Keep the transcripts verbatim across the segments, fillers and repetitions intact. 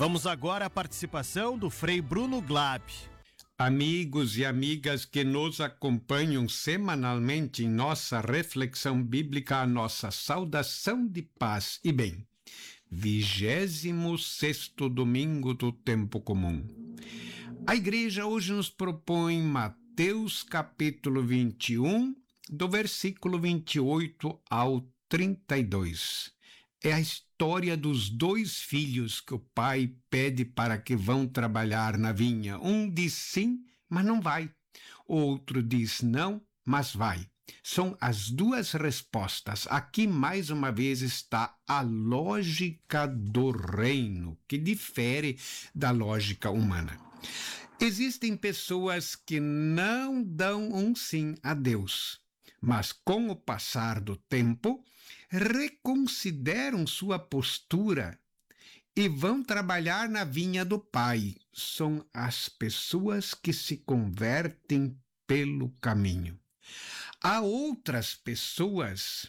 Vamos agora à participação do Frei Bruno Glab. Amigos e amigas que nos acompanham semanalmente em nossa reflexão bíblica, a nossa saudação de paz e bem. Vigésimo sexto domingo do tempo comum. A igreja hoje nos propõe Mateus capítulo vinte e um, do versículo vinte e oito ao trinta e dois. É a história dos dois filhos que o pai pede para que vão trabalhar na vinha. Um diz sim, mas não vai. O outro diz não, mas vai. São as duas respostas. Aqui, mais uma vez, está a lógica do reino, que difere da lógica humana. Existem pessoas que não dão um sim a Deus, mas com o passar do tempo, reconsideram sua postura e vão trabalhar na vinha do Pai. São as pessoas que se convertem pelo caminho. Há outras pessoas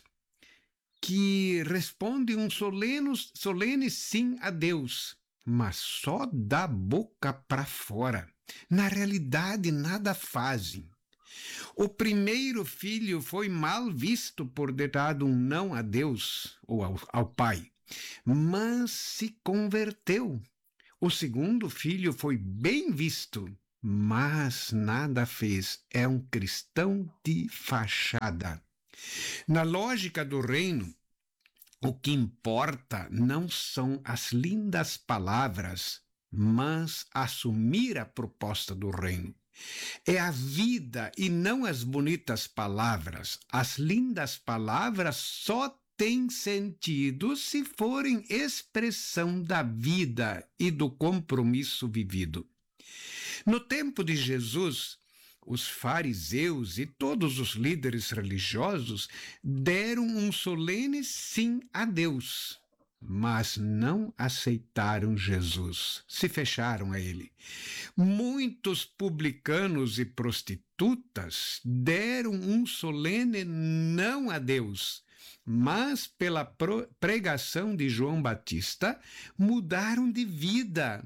que respondem um solene, solene sim a Deus, mas só da boca para fora. Na realidade, nada fazem. O primeiro filho foi mal visto por ter dado um não a Deus, ou ao, ao pai, mas se converteu. O segundo filho foi bem visto, mas nada fez. É um cristão de fachada. Na lógica do reino, o que importa não são as lindas palavras, mas assumir a proposta do reino. É a vida e não as bonitas palavras. As lindas palavras só têm sentido se forem expressão da vida e do compromisso vivido. No tempo de Jesus, os fariseus e todos os líderes religiosos deram um solene sim a Deus, mas não aceitaram Jesus, se fecharam a ele. Muitos publicanos e prostitutas deram um solene não a Deus, mas pela pregação de João Batista mudaram de vida.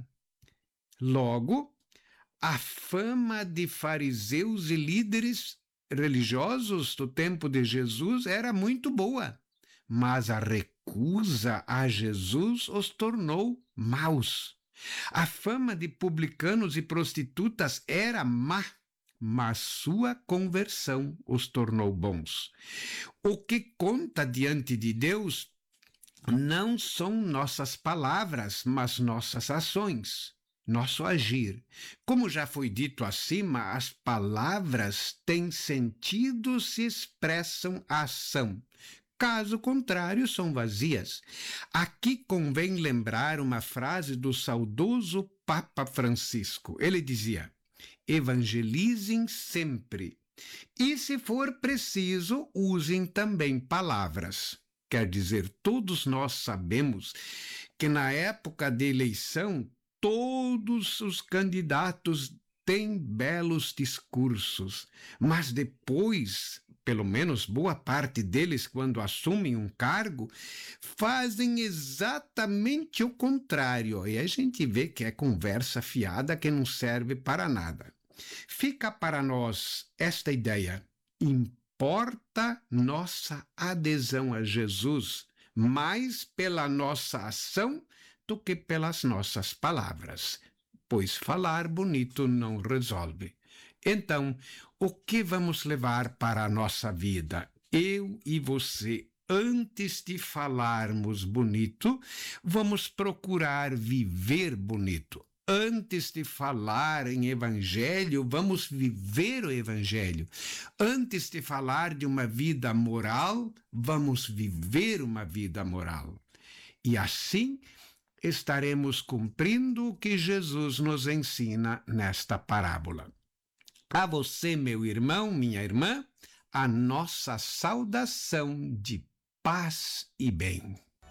Logo, a fama de fariseus e líderes religiosos do tempo de Jesus era muito boa, mas a recusa a Jesus os tornou maus. A fama de publicanos e prostitutas era má, mas sua conversão os tornou bons. O que conta diante de Deus não são nossas palavras, mas nossas ações, nosso agir. Como já foi dito acima, as palavras têm sentido se expressam a ação. Caso contrário, são vazias. Aqui convém lembrar uma frase do saudoso Papa Francisco. Ele dizia: evangelizem sempre e, se for preciso, usem também palavras. Quer dizer, todos nós sabemos que na época de eleição, todos os candidatos têm belos discursos, mas depois, pelo menos boa parte deles, quando assumem um cargo, fazem exatamente o contrário. E a gente vê que é conversa fiada que não serve para nada. Fica para nós esta ideia: importa nossa adesão a Jesus mais pela nossa ação do que pelas nossas palavras, pois falar bonito não resolve. Então, o que vamos levar para a nossa vida? Eu e você, antes de falarmos bonito, vamos procurar viver bonito. Antes de falar em evangelho, vamos viver o evangelho. Antes de falar de uma vida moral, vamos viver uma vida moral. E assim estaremos cumprindo o que Jesus nos ensina nesta parábola. A você, meu irmão, minha irmã, a nossa saudação de paz e bem.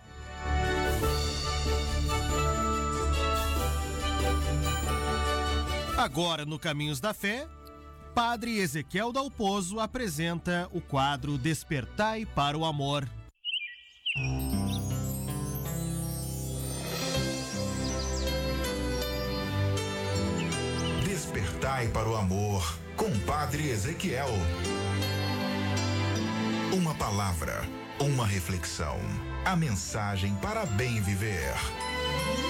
Agora, no Caminhos da Fé, Padre Ezequiel Dalpozo apresenta o quadro Despertai para o Amor. Despertai para o Amor, com Padre Ezequiel. Uma palavra, uma reflexão, a mensagem para bem viver.